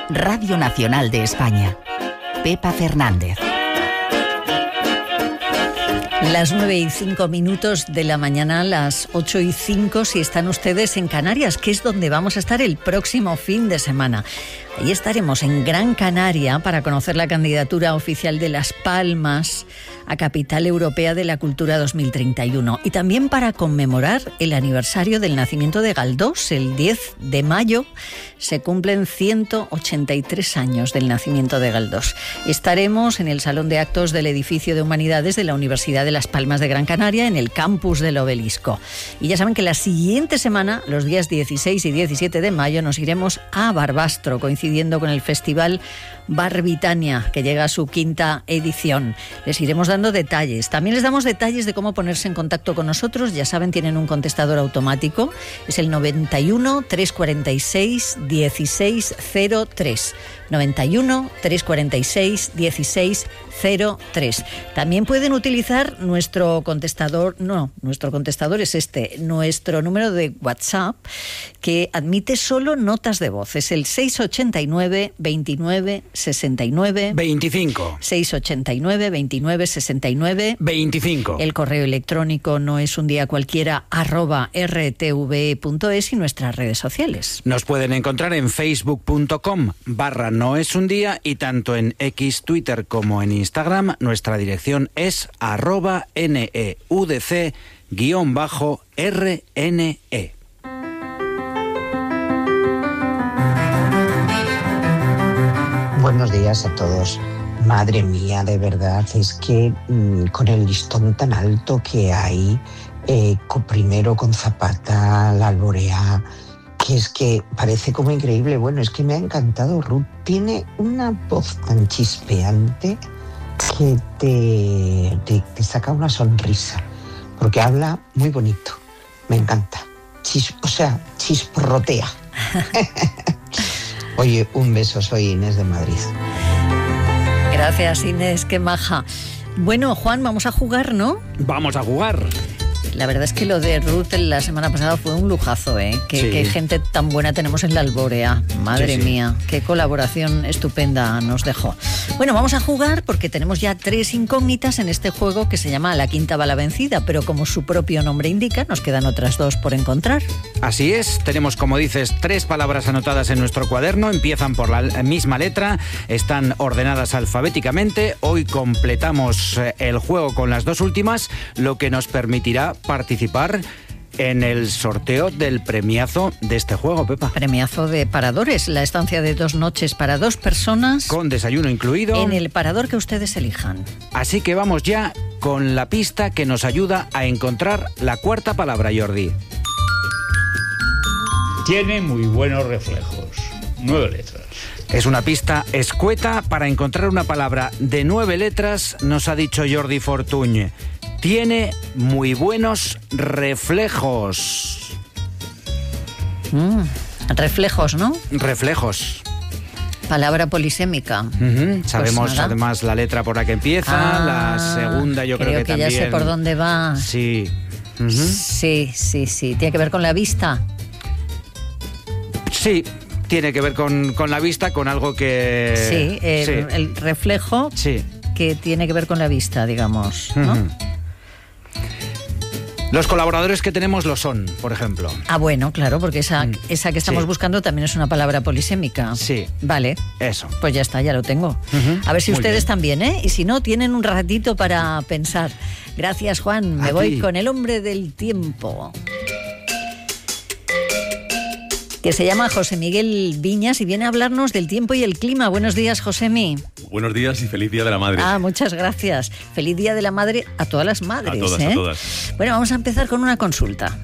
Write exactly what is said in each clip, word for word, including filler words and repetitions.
Radio Nacional de España. Pepa Fernández. Las nueve y cinco minutos de la mañana, las ocho y cinco si están ustedes en Canarias, que es donde vamos a estar el próximo fin de semana. Ahí estaremos en Gran Canaria para conocer la candidatura oficial de Las Palmas a Capital Europea de la Cultura dos mil treinta y uno y también para conmemorar el aniversario del nacimiento de Galdós. El diez de mayo se cumplen ciento ochenta y tres años del nacimiento de Galdós. Estaremos en el Salón de Actos del Edificio de Humanidades de la Universidad de Las Palmas de Gran Canaria, en el campus del Obelisco. Y ya saben que la siguiente semana, los días dieciséis y diecisiete de mayo, nos iremos a Barbastro, coincidiendo con el Festival Barbitania, que llega a su quinta edición. Les iremos dando detalles. También les damos detalles de cómo ponerse en contacto con nosotros. Ya saben, tienen un contestador automático. Es el noventa y uno, trescientos cuarenta y seis, dieciséis cero tres. noventa y uno, trescientos cuarenta y seis, dieciséis cero tres. También pueden utilizar nuestro contestador, no, nuestro contestador es este, nuestro número de WhatsApp, que admite solo notas de voz. Es el seiscientos ochenta y nueve, veintinueve, sesenta y nueve. veinticinco. seiscientos ochenta y nueve, veintinueve, sesenta y nueve. veinticinco. El correo electrónico no es un día cualquiera, arroba r t v punto es, y nuestras redes sociales. Nos pueden encontrar en facebook punto com barra no es un día, y tanto en X, Twitter como en Instagram nuestra dirección es arroba neudc guión bajo rne. Buenos días a todos. Madre mía, de verdad, es que mmm, con el listón tan alto que hay, eh, con, primero con Zapata, la Alborea, que es que parece como increíble. Bueno, es que me ha encantado. Ruth tiene una voz tan chispeante que te, te, te saca una sonrisa, porque habla muy bonito. Me encanta. Chis, o sea, chisporrotea. Oye, un beso, soy Inés de Madrid. Gracias, Inés, qué maja. Bueno, Juan, vamos a jugar, ¿no? Vamos a jugar. La verdad es que lo de Ruth la semana pasada fue un lujazo, ¿eh? Qué, sí. Qué gente tan buena tenemos en la Alborea. Madre sí, sí. mía, qué colaboración estupenda nos dejó. Bueno, vamos a jugar porque tenemos ya tres incógnitas en este juego que se llama La Quinta Bala Vencida, pero como su propio nombre indica, nos quedan otras dos por encontrar. Así es, tenemos, como dices, tres palabras anotadas en nuestro cuaderno, empiezan por la misma letra, están ordenadas alfabéticamente. Hoy completamos el juego con las dos últimas, lo que nos permitirá participar en el sorteo del premiazo de este juego, Pepa. Premiazo de Paradores, la estancia de dos noches para dos personas. Con desayuno incluido. En el parador que ustedes elijan. Así que vamos ya con la pista que nos ayuda a encontrar la cuarta palabra, Jordi. Tiene muy buenos reflejos. Nueve letras. Es una pista escueta para encontrar una palabra de nueve letras, nos ha dicho Jordi Fortuny. Tiene muy buenos reflejos. Mm, reflejos, ¿no? Reflejos. Palabra polisémica. Uh-huh. Sabemos pues además la letra por la que empieza, ah, la segunda yo creo, creo que, que también. Ya sé por dónde va. Sí. Uh-huh. Sí, sí, sí. ¿Tiene que ver con la vista? Sí. Tiene que ver con, con la vista, con algo que... Sí, el, sí. el reflejo sí. que tiene que ver con la vista, digamos, ¿no? Uh-huh. Los colaboradores que tenemos lo son, por ejemplo. Ah, bueno, claro, porque esa, mm. esa que estamos sí. buscando también es una palabra polisémica. Sí. Vale. Eso. Pues ya está, ya lo tengo. Uh-huh. A ver si Muy ustedes bien. también, ¿eh? Y si no, tienen un ratito para pensar. Gracias, Juan. Me A voy ti. con el hombre del tiempo, que se llama José Miguel Viñas y viene a hablarnos del tiempo y el clima. Buenos días, Josemi. Buenos días y feliz Día de la Madre. Ah, muchas gracias. Feliz Día de la Madre a todas las madres. A todas, ¿eh? a todas. Bueno, vamos a empezar con una consulta.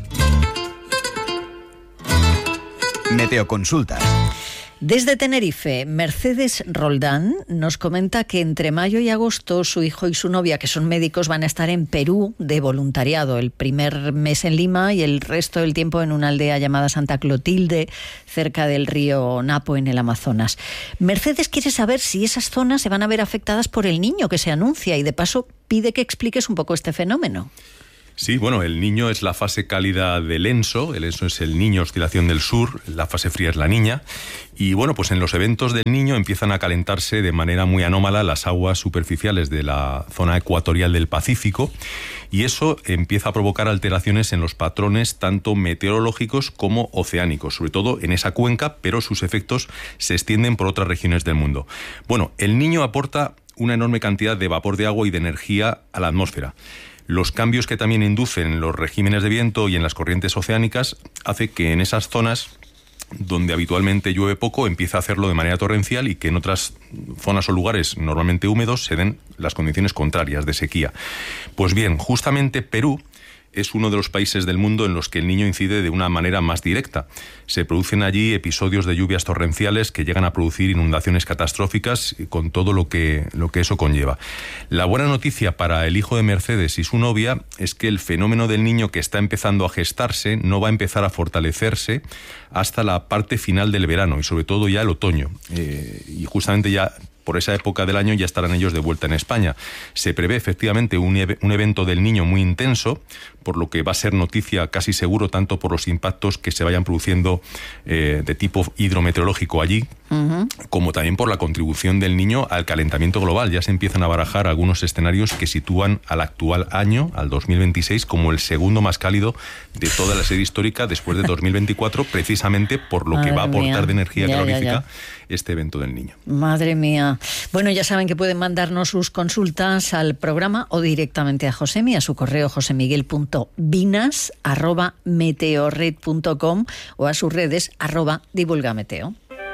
Meteoconsultas. Desde Tenerife, Mercedes Roldán nos comenta que entre mayo y agosto su hijo y su novia, que son médicos, van a estar en Perú de voluntariado. El primer mes en Lima y el resto del tiempo en una aldea llamada Santa Clotilde, cerca del río Napo, en el Amazonas. Mercedes quiere saber si esas zonas se van a ver afectadas por el Niño que se anuncia y de paso pide que expliques un poco este fenómeno. Sí, bueno, el Niño es la fase cálida del ENSO, el ENSO es el Niño Oscilación del Sur, la fase fría es la Niña, y bueno, pues en los eventos del Niño empiezan a calentarse de manera muy anómala las aguas superficiales de la zona ecuatorial del Pacífico, y eso empieza a provocar alteraciones en los patrones tanto meteorológicos como oceánicos, sobre todo en esa cuenca, pero sus efectos se extienden por otras regiones del mundo. Bueno, el Niño aporta una enorme cantidad de vapor de agua y de energía a la atmósfera. Los cambios que también inducen en los regímenes de viento y en las corrientes oceánicas hace que en esas zonas donde habitualmente llueve poco empiece a hacerlo de manera torrencial y que en otras zonas o lugares normalmente húmedos se den las condiciones contrarias de sequía. Pues bien, justamente Perú es uno de los países del mundo en los que el Niño incide de una manera más directa. Se producen allí episodios de lluvias torrenciales que llegan a producir inundaciones catastróficas con todo lo que, lo que eso conlleva. La buena noticia para el hijo de Mercedes y su novia es que el fenómeno del Niño que está empezando a gestarse no va a empezar a fortalecerse hasta la parte final del verano y sobre todo ya el otoño. Eh, y justamente ya por esa época del año ya estarán ellos de vuelta en España. Se prevé efectivamente un, e- un evento del Niño muy intenso, por lo que va a ser noticia casi seguro tanto por los impactos que se vayan produciendo eh, de tipo hidrometeorológico allí, uh-huh. como también por la contribución del Niño al calentamiento global. Ya se empiezan a barajar algunos escenarios que sitúan al actual año, al dos mil veintiséis, como el segundo más cálido de toda la serie histórica después de dos mil veinticuatro, precisamente por lo Madre que va a aportar mía. de energía ya, calorífica ya, ya. este evento del Niño. Madre mía. Bueno, ya saben que pueden mandarnos sus consultas al programa o directamente a Josemi, a su correo josemiguel punto vinas arroba meteorred punto com o a sus redes arroba divulgameteo.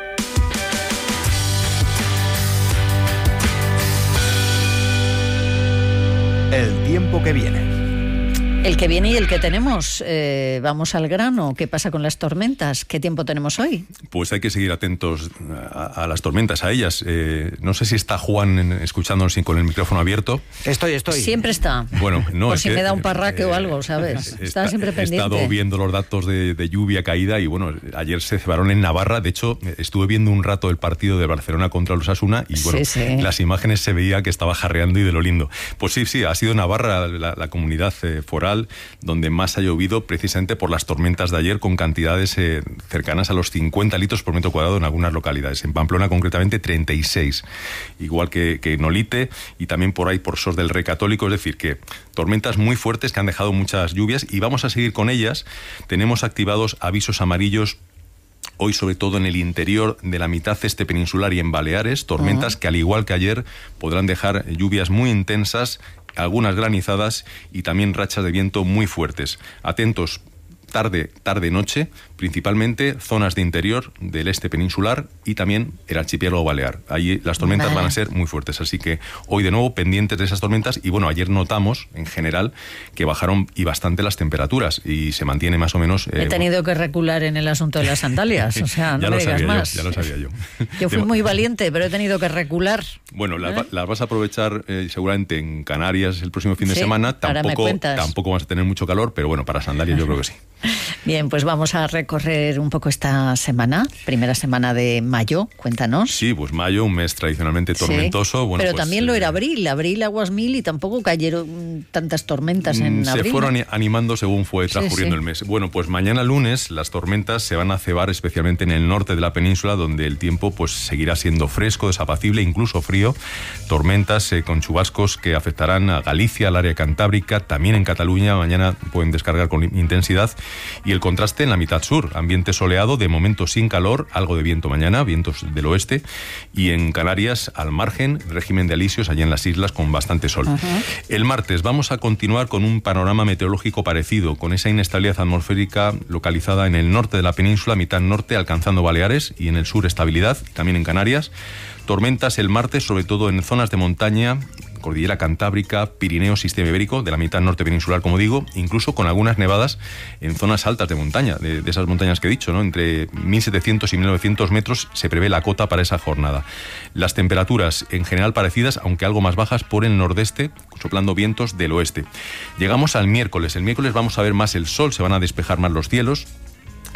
El tiempo que viene. El que viene y el que tenemos. Eh, vamos al grano. ¿Qué pasa con las tormentas? ¿Qué tiempo tenemos hoy? Pues hay que seguir atentos a, a las tormentas, a ellas. Eh, no sé si está Juan escuchándonos con el micrófono abierto. Estoy, estoy. Siempre está. Bueno, no. Por es si que, me da un parraque eh, o algo, ¿sabes? Está, está siempre pendiente. He estado viendo los datos de, de lluvia, caída, y bueno, ayer se cebaron en Navarra. De hecho, estuve viendo un rato el partido de Barcelona contra los Osasuna y bueno, sí, sí. las imágenes se veía que estaba jarreando y de lo lindo. Pues sí, sí, ha sido Navarra la, la comunidad eh, foral donde más ha llovido precisamente por las tormentas de ayer, con cantidades eh, cercanas a los cincuenta litros por metro cuadrado en algunas localidades. En Pamplona concretamente treinta y seis, igual que, que en Olite y también por ahí por Sos del Rey Católico. Es decir, que tormentas muy fuertes que han dejado muchas lluvias y vamos a seguir con ellas. Tenemos activados avisos amarillos hoy, sobre todo en el interior de la mitad este peninsular y en Baleares, tormentas uh-huh. que al igual que ayer podrán dejar lluvias muy intensas, algunas granizadas y también rachas de viento muy fuertes. Atentos, tarde, tarde, noche, principalmente zonas de interior del este peninsular y también el archipiélago balear. Allí las tormentas vale. van a ser muy fuertes, así que hoy de nuevo pendientes de esas tormentas. Y bueno, ayer notamos en general que bajaron y bastante las temperaturas y se mantiene más o menos... Eh, He tenido que recular en el asunto de las sandalias, o sea, no me digas más. Yo, ya lo sabía yo. Yo fui muy valiente, pero he tenido que recular. Bueno, las, ¿Eh? las vas a aprovechar eh, seguramente en Canarias el próximo fin de sí, semana. Tampoco, me tampoco vas a tener mucho calor, pero bueno, para sandalias yo creo que sí. Bien, pues vamos a recorrer un poco esta semana, primera semana de mayo, cuéntanos. Sí, pues mayo, un mes tradicionalmente tormentoso. Sí, bueno, pero pues, también lo era eh, abril, abril aguas mil y tampoco cayeron tantas tormentas en se abril. Se fueron animando según fue transcurriendo sí, sí. el mes. Bueno, pues mañana lunes las tormentas se van a cebar especialmente en el norte de la península, donde el tiempo pues seguirá siendo fresco, desapacible, incluso frío. Tormentas eh, con chubascos que afectarán a Galicia, al área cantábrica, también en Cataluña. Mañana pueden descargar con intensidad. Y el contraste en la mitad sur, ambiente soleado, de momento sin calor, algo de viento mañana, vientos del oeste, y en Canarias al margen, régimen de alisios allá en las islas con bastante sol. Uh-huh. El martes vamos a continuar con un panorama meteorológico parecido, con esa inestabilidad atmosférica localizada en el norte de la península, mitad norte, alcanzando Baleares, y en el sur estabilidad, también en Canarias. Tormentas el martes, sobre todo en zonas de montaña, Cordillera Cantábrica, Pirineo, Sistema Ibérico, de la mitad norte peninsular, como digo, incluso con algunas nevadas en zonas altas de montaña, de, de esas montañas que he dicho, ¿no? Entre mil setecientos y mil novecientos metros se prevé la cota para esa jornada. Las temperaturas en general parecidas, aunque algo más bajas por el nordeste, soplando vientos del oeste. Llegamos al miércoles. El miércoles vamos a ver más el sol, se van a despejar más los cielos.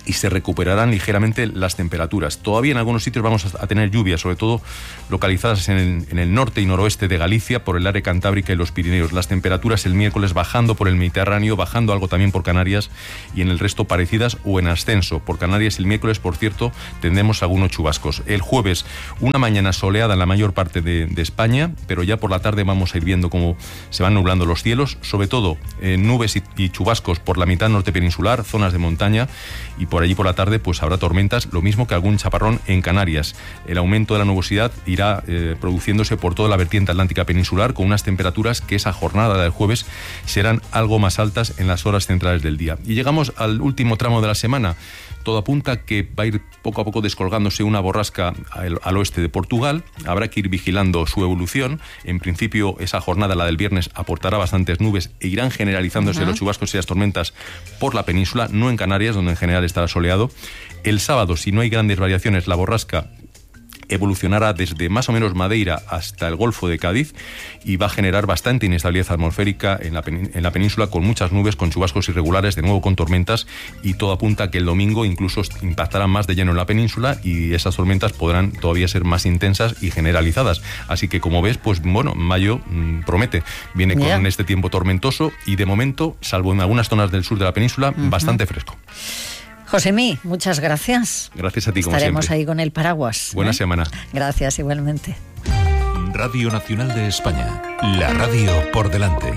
y se recuperarán ligeramente las temperaturas. Todavía en algunos sitios vamos a tener lluvias, sobre todo localizadas en el, en el norte y noroeste de Galicia, por el área cantábrica y los Pirineos. Las temperaturas el miércoles bajando por el Mediterráneo, bajando algo también por Canarias, y en el resto parecidas o en ascenso. Por Canarias el miércoles, por cierto, tendremos algunos chubascos. El jueves, una mañana soleada en la mayor parte de, de España, pero ya por la tarde vamos a ir viendo cómo se van nublando los cielos, sobre todo eh, nubes y, y chubascos por la mitad norte peninsular, zonas de montaña, y por allí por la tarde pues habrá tormentas, lo mismo que algún chaparrón en Canarias. El aumento de la nubosidad irá eh, produciéndose por toda la vertiente atlántica peninsular, con unas temperaturas que esa jornada del jueves serán algo más altas en las horas centrales del día. Y llegamos al último tramo de la semana. Todo apunta que va a ir poco a poco descolgándose una borrasca al, al oeste de Portugal. Habrá que ir vigilando su evolución. En principio, esa jornada, la del viernes, aportará bastantes nubes e irán generalizándose uh-huh. los chubascos y las tormentas por la península, no en Canarias, donde en general estará soleado. El sábado, si no hay grandes variaciones, la borrasca evolucionará desde más o menos Madeira hasta el Golfo de Cádiz y va a generar bastante inestabilidad atmosférica en la, en la península, con muchas nubes, con chubascos irregulares, de nuevo con tormentas, y todo apunta a que el domingo incluso impactará más de lleno en la península y esas tormentas podrán todavía ser más intensas y generalizadas. Así que, como ves, pues bueno, mayo mmm, promete. Viene con yeah. este tiempo tormentoso y de momento, salvo en algunas zonas del sur de la península, uh-huh. bastante fresco. Josemi, muchas gracias. Gracias a ti, como Estaremos siempre. ahí con el paraguas. Buena ¿eh? semana. Gracias, igualmente. Radio Nacional de España. La radio por delante.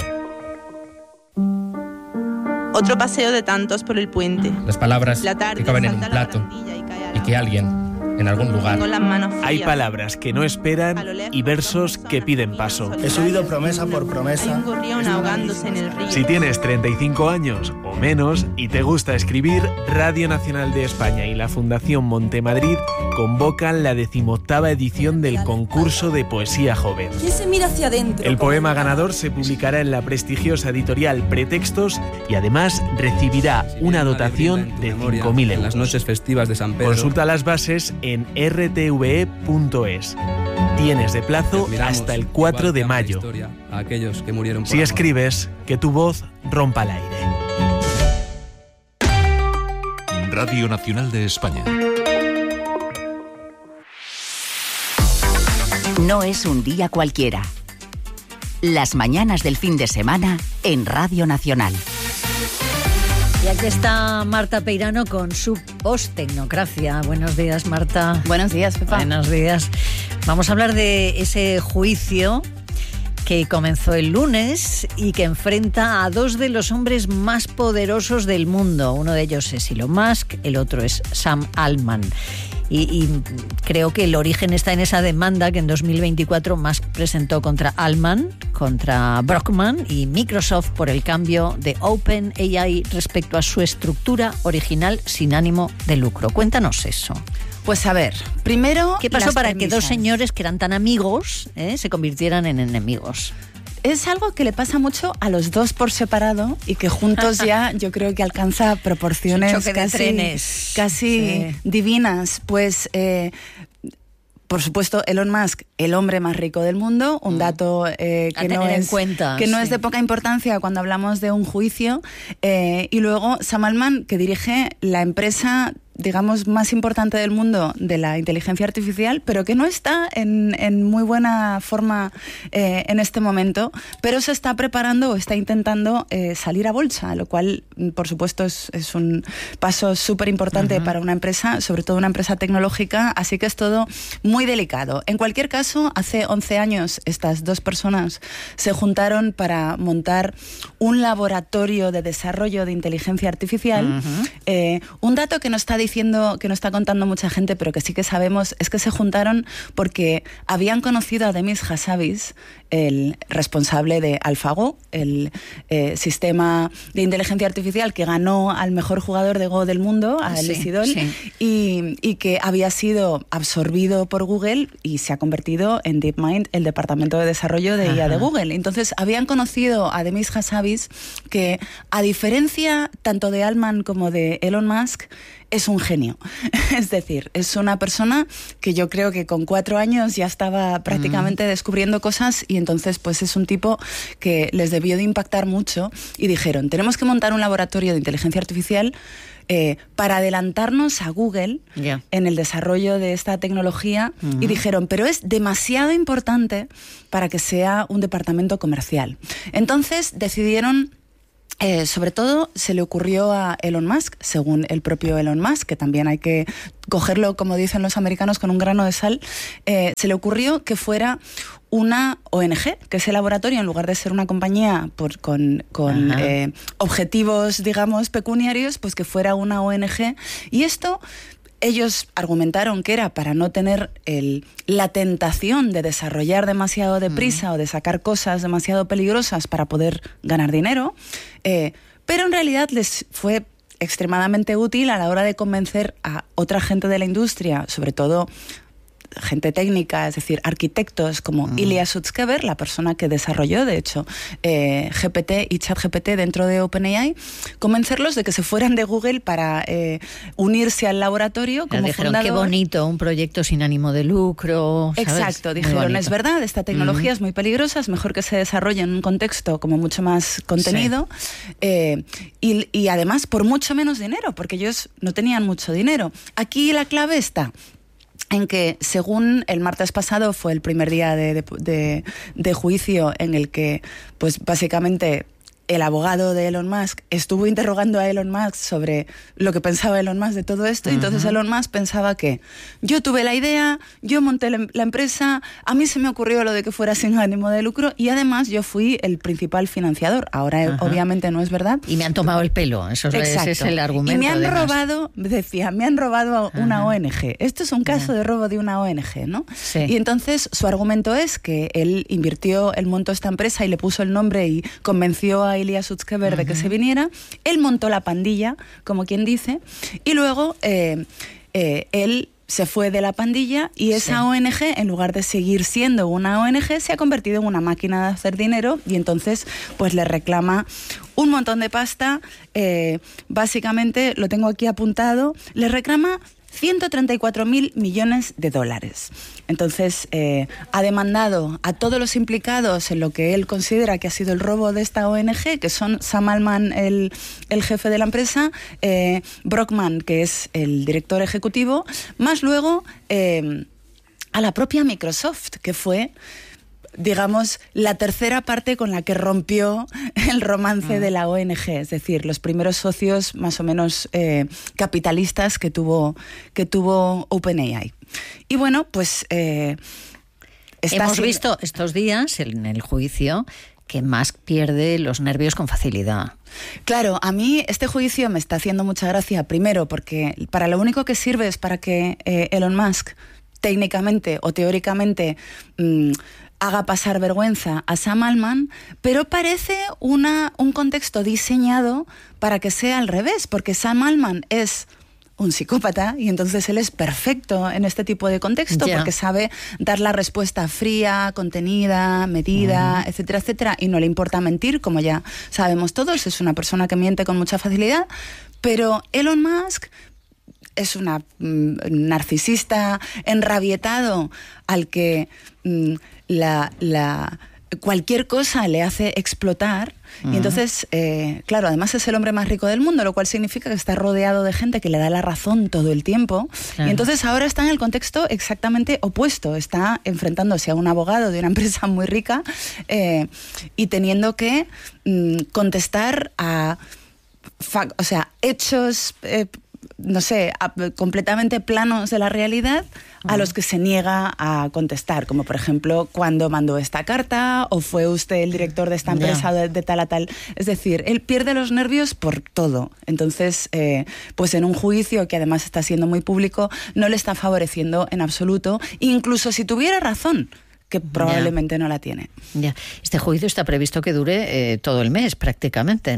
Otro paseo de tantos por el puente. Las palabras La tarde, que caben en un plato y, y que alguien, en algún lugar. Con las manos frías. Hay palabras que no esperan y versos que piden paso. He subido promesa por promesa. Hay un gorrión ahogándose en el río. Si tienes treinta y cinco años o menos y te gusta escribir, Radio Nacional de España y la Fundación Montemadrid convocan la decimoctava edición del concurso de poesía joven. ¿Quién se mira hacia adentro? El poema ganador se publicará en la prestigiosa editorial Pretextos y además recibirá una dotación de cinco mil euros. En las noches festivas de San Pedro. Consulta las bases en r t v e punto es. Tienes de plazo hasta el cuatro de mayo. A aquellos que murieron por si amor. Escribes, que tu voz rompa el aire. Radio Nacional de España. No es un día cualquiera. Las mañanas del fin de semana en Radio Nacional. Y aquí está Marta Peirano con su post-tecnocracia. Buenos días, Marta. Buenos días, Pepa. Buenos días. Vamos a hablar de ese juicio que comenzó el lunes y que enfrenta a dos de los hombres más poderosos del mundo. Uno de ellos es Elon Musk, el otro es Sam Altman. Y, y creo que el origen está en esa demanda que en dos mil veinticuatro Musk presentó contra Altman, contra Brockman y Microsoft por el cambio de OpenAI respecto a su estructura original sin ánimo de lucro. Cuéntanos eso. Pues a ver, primero... ¿Qué pasó para premisas. que dos señores que eran tan amigos eh, se convirtieran en enemigos? Es algo que le pasa mucho a los dos por separado y que juntos ya yo creo que alcanza proporciones choque de casi, trenes. casi Sí. divinas. Pues... Eh, Por supuesto, Elon Musk, el hombre más rico del mundo, un dato eh, que, no es, cuenta, que no sí. es de poca importancia cuando hablamos de un juicio. Eh, y luego Sam Altman, que dirige la empresa, digamos, más importante del mundo de la inteligencia artificial, pero que no está en, en muy buena forma eh, en este momento, pero se está preparando o está intentando eh, salir a bolsa, lo cual, por supuesto, es, es un paso súper importante uh-huh. para una empresa, sobre todo una empresa tecnológica, así que es todo muy delicado. En cualquier caso, hace once años estas dos personas se juntaron para montar un laboratorio de desarrollo de inteligencia artificial. Uh-huh. Eh, un dato que no está diciendo, que no está contando mucha gente, pero que sí que sabemos, es que se juntaron porque habían conocido a Demis Hassabis, el responsable de AlphaGo, el eh, sistema de inteligencia artificial que ganó al mejor jugador de Go del mundo, a sí, Lee sí. y, y que había sido absorbido por Google y se ha convertido en DeepMind, el departamento de desarrollo de Ajá. I A de Google. Entonces, habían conocido a Demis Hassabis, que a diferencia tanto de Altman como de Elon Musk, es un genio. Es decir, es una persona que yo creo que con cuatro años ya estaba prácticamente mm. descubriendo cosas, y entonces pues es un tipo que les debió de impactar mucho y dijeron, tenemos que montar un laboratorio de inteligencia artificial Eh, para adelantarnos a Google yeah. en el desarrollo de esta tecnología, uh-huh. y dijeron, pero es demasiado importante para que sea un departamento comercial. Entonces decidieron, eh, sobre todo se le ocurrió a Elon Musk, según el propio Elon Musk, que también hay que cogerlo, como dicen los americanos, con un grano de sal, eh, se le ocurrió que fuera una O N G, que ese laboratorio, en lugar de ser una compañía por, con, con eh, objetivos, digamos, pecuniarios, pues que fuera una O N G. Y esto ellos argumentaron que era para no tener el, la tentación de desarrollar demasiado deprisa mm. o de sacar cosas demasiado peligrosas para poder ganar dinero, eh, pero en realidad les fue extremadamente útil a la hora de convencer a otra gente de la industria, sobre todo gente técnica, es decir, arquitectos como uh-huh. Ilya Sutskever, la persona que desarrolló, de hecho, eh, G P T y ChatGPT dentro de OpenAI, convencerlos de que se fueran de Google para eh, unirse al laboratorio como dijeron, fundador. Qué bonito, un proyecto sin ánimo de lucro, ¿sabes? Exacto, dijeron, es verdad, esta tecnología uh-huh. es muy peligrosa, es mejor que se desarrolle en un contexto como mucho más contenido, sí. eh, y, y además por mucho menos dinero, porque ellos no tenían mucho dinero. Aquí la clave está en que, según el martes pasado fue el primer día de, de, de, de juicio en el que, pues básicamente, el abogado de Elon Musk estuvo interrogando a Elon Musk sobre lo que pensaba Elon Musk de todo esto, uh-huh. y entonces Elon Musk pensaba que yo tuve la idea, yo monté la, la empresa, a mí se me ocurrió lo de que fuera sin ánimo de lucro, y además yo fui el principal financiador. Ahora, uh-huh. obviamente no es verdad. Y me han tomado el pelo, eso es, ese es el argumento. Y me han además. robado, decía, me han robado uh-huh. una O N G. Esto es un caso uh-huh. de robo de una O N G, ¿no? Sí. Y entonces su argumento es que él invirtió, él montó esta empresa y le puso el nombre y convenció a Ilya Sutskever de que se viniera, él montó la pandilla, como quien dice, y luego eh, eh, él se fue de la pandilla y esa sí. O N G, en lugar de seguir siendo una O N G, se ha convertido en una máquina de hacer dinero, y entonces pues le reclama un montón de pasta, eh, básicamente, lo tengo aquí apuntado, le reclama ciento treinta y cuatro mil millones de dólares. Entonces, eh, ha demandado a todos los implicados en lo que él considera que ha sido el robo de esta O N G, que son Sam Altman, el, el jefe de la empresa, eh, Brockman, que es el director ejecutivo, más luego eh, a la propia Microsoft, que fue, digamos, la tercera parte con la que rompió el romance uh-huh. de la O N G, es decir, los primeros socios más o menos eh, capitalistas que tuvo, que tuvo OpenAI. Y bueno, pues eh, está hemos siendo... visto estos días en el juicio que Musk pierde los nervios con facilidad. Claro, a mí este juicio me está haciendo mucha gracia, primero porque para lo único que sirve es para que eh, Elon Musk técnicamente o teóricamente mmm, haga pasar vergüenza a Sam Altman, pero parece una, un contexto diseñado para que sea al revés, porque Sam Altman es un psicópata y entonces él es perfecto en este tipo de contexto, yeah. porque sabe dar la respuesta fría, contenida, medida, uh-huh. etcétera, etcétera, y no le importa mentir, como ya sabemos todos, es una persona que miente con mucha facilidad, pero Elon Musk es una mm, narcisista enrabietado al que mm, la, la, cualquier cosa le hace explotar. Uh-huh. Y entonces, eh, claro, además es el hombre más rico del mundo, lo cual significa que está rodeado de gente que le da la razón todo el tiempo. Claro. Y entonces ahora está en el contexto exactamente opuesto. Está enfrentándose a un abogado de una empresa muy rica eh, y teniendo que mm, contestar a, fa- o sea, hechos... Eh, no sé, a, completamente planos de la realidad a los que se niega a contestar, como por ejemplo, ¿cuándo mandó esta carta? ¿O fue usted el director de esta empresa de, de tal a tal? Es decir, él pierde los nervios por todo. Entonces, eh, pues en un juicio que además está siendo muy público, no le está favoreciendo en absoluto, incluso si tuviera razón, que probablemente ya. no la tiene. Ya. Este juicio está previsto que dure eh, todo el mes prácticamente, ¿no?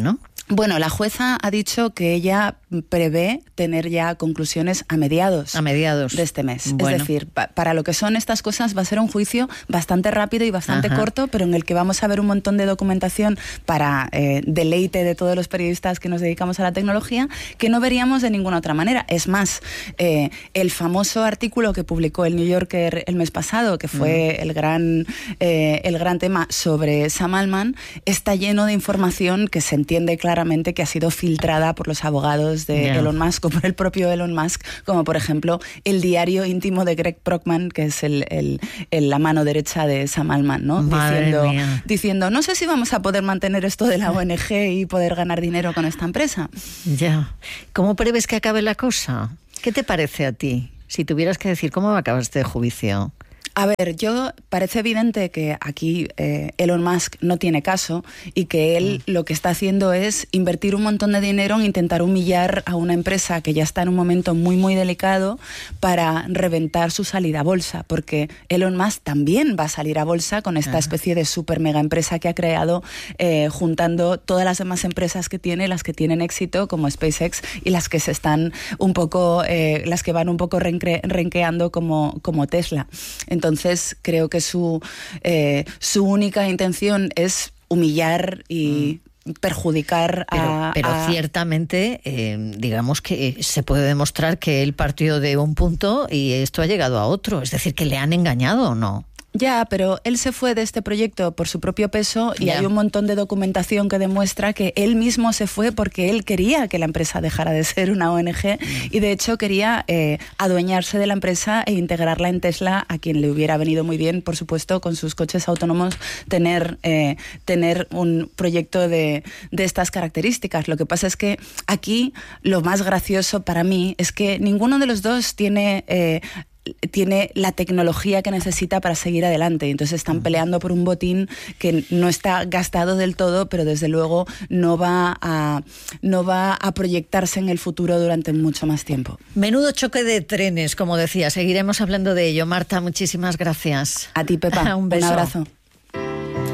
Bueno, la jueza ha dicho que ella prevé tener ya conclusiones a mediados, a mediados. de este mes. Bueno. Es decir, pa para lo que son estas cosas va a ser un juicio bastante rápido y bastante Ajá. corto, pero en el que vamos a ver un montón de documentación para eh, deleite de todos los periodistas que nos dedicamos a la tecnología, que no veríamos de ninguna otra manera. Es más, eh, el famoso artículo que publicó el New Yorker el mes pasado, que fue mm. el, gran, eh, el gran tema sobre Sam Altman, está lleno de información que se entiende claramente que ha sido filtrada por los abogados de yeah. Elon Musk o por el propio Elon Musk, como por ejemplo el diario íntimo de Greg Brockman, que es el, el, el, la mano derecha de Sam Altman, ¿no? Diciendo, diciendo, no sé si vamos a poder mantener esto de la O N G y poder ganar dinero con esta empresa. Ya. ¿Cómo prevés que acabe la cosa? ¿Qué te parece a ti? Si tuvieras que decir, ¿cómo va a acabar este juicio? A ver, yo parece evidente que aquí eh, Elon Musk no tiene caso y que él mm. lo que está haciendo es invertir un montón de dinero en intentar humillar a una empresa que ya está en un momento muy muy delicado para reventar su salida a bolsa, porque Elon Musk también va a salir a bolsa con esta Ajá. especie de super mega empresa que ha creado, eh, juntando todas las demás empresas que tiene, las que tienen éxito como SpaceX y las que se están un poco, eh, las que van un poco renque, renqueando como, como Tesla. Entonces creo que su, eh, su única intención es humillar y mm. perjudicar pero, a... Pero a... ciertamente, eh, digamos que se puede demostrar que él partió de un punto y esto ha llegado a otro. Es decir, que le han engañado, ¿o no? Ya, pero él se fue de este proyecto por su propio peso y ya. hay un montón de documentación que demuestra que él mismo se fue porque él quería que la empresa dejara de ser una O N G y de hecho quería eh, adueñarse de la empresa e integrarla en Tesla, a quien le hubiera venido muy bien, por supuesto, con sus coches autónomos, tener, eh, tener un proyecto de, de estas características. Lo que pasa es que aquí lo más gracioso para mí es que ninguno de los dos tiene... Eh, tiene la tecnología que necesita para seguir adelante. Entonces están peleando por un botín que no está gastado del todo, pero desde luego no va a, no va a proyectarse en el futuro durante mucho más tiempo. Menudo choque de trenes, como decía. Seguiremos hablando de ello. Marta, muchísimas gracias. A ti, Pepa. Un beso. Un abrazo.